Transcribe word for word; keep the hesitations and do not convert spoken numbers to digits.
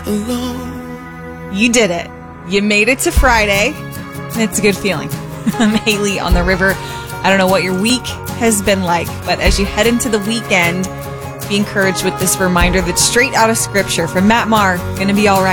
alone. You did it. You made it to Friday. It's a good feeling. I'm Haley on the river. I don't know what your week has been like, but as you head into the weekend, be encouraged with this reminder that's straight out of Scripture from Matt Maher. Gonna be all right.